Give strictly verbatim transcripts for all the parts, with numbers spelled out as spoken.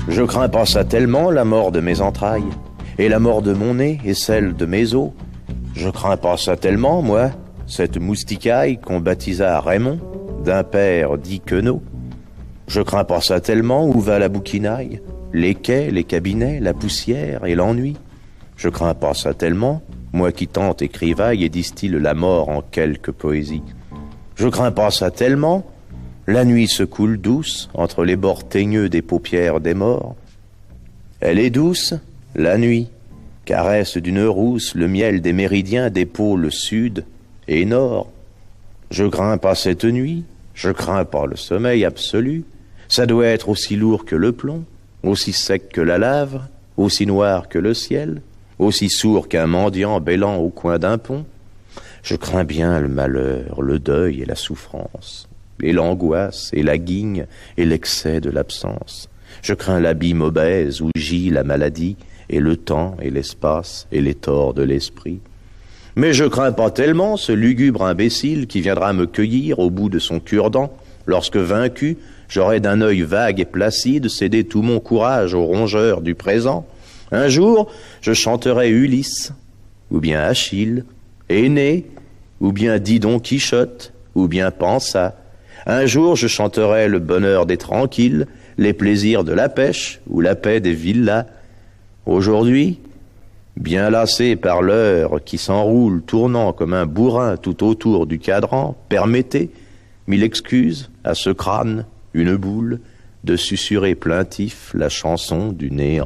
Je crains pas ça tellement, la mort de mes entrailles, et la mort de mon nez et celle de mes os. Je crains pas ça tellement, moi, cette mousticaille qu'on baptisa Raymond, d'un père dit Queneau. Je crains pas ça tellement, où va la bouquinaille, les quais, les cabinets, la poussière et l'ennui. Je crains pas ça tellement, moi qui tente écrivaille et distille la mort en quelques poésies. Je crains pas ça tellement, la nuit se coule douce entre les bords teigneux des paupières des morts. Elle est douce, la nuit, caresse d'une rousse le miel des méridiens des pôles sud et nord. Je crains pas cette nuit, je crains pas le sommeil absolu. Ça doit être aussi lourd que le plomb, aussi sec que la lave, aussi noir que le ciel, aussi sourd qu'un mendiant bêlant au coin d'un pont. Je crains bien le malheur, le deuil et la souffrance, et l'angoisse et la guigne et l'excès de l'absence. Je crains l'abîme obèse où gît la maladie, et le temps et l'espace et les torts de l'esprit. Mais je crains pas tellement ce lugubre imbécile qui viendra me cueillir au bout de son cure-dent, lorsque vaincu, j'aurai d'un œil vague et placide cédé tout mon courage aux rongeurs du présent. Un jour, je chanterai Ulysse, ou bien Achille, Énée, ou bien Didon Quichotte, ou bien Pansa. Un jour, je chanterai le bonheur des tranquilles, les plaisirs de la pêche, ou la paix des villas. Aujourd'hui, bien lassé par l'heure qui s'enroule, tournant comme un bourrin tout autour du cadran, permettez, mille excuses, à ce crâne, une boule, de susurrer plaintif la chanson du néant.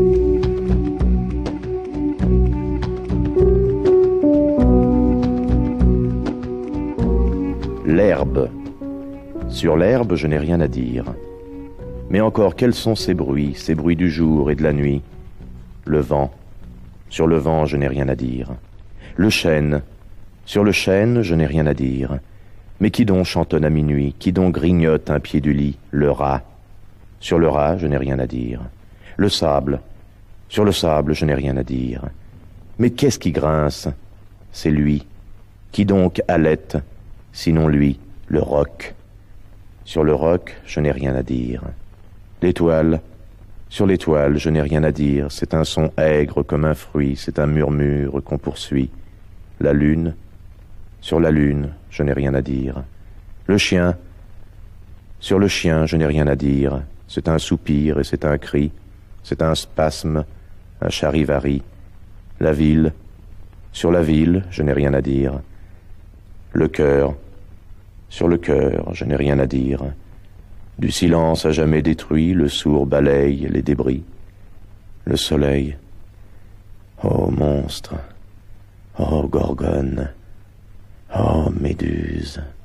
L'herbe. Sur l'herbe, je n'ai rien à dire. Mais encore, quels sont ces bruits, ces bruits du jour et de la nuit? Le vent. Sur le vent, je n'ai rien à dire. Le chêne. Sur le chêne, je n'ai rien à dire. Mais qui donc chantonne à minuit? Qui donc grignote un pied du lit? Le rat. Sur le rat, je n'ai rien à dire. Le sable. Sur le sable, je n'ai rien à dire. Mais qu'est-ce qui grince? C'est lui. Qui donc halète? Sinon lui, le roc. Sur le roc, je n'ai rien à dire. L'étoile. Sur l'étoile, je n'ai rien à dire. C'est un son aigre comme un fruit, c'est un murmure qu'on poursuit. La lune. Sur la lune, je n'ai rien à dire. Le chien. Sur le chien, je n'ai rien à dire. C'est un soupir et c'est un cri. C'est un spasme, un charivari. La ville. Sur la ville, je n'ai rien à dire. Le cœur. Sur le cœur, je n'ai rien à dire. Du silence à jamais détruit, le sourd balaye les débris. Le soleil. Oh monstre. Oh gorgone. Oh méduse.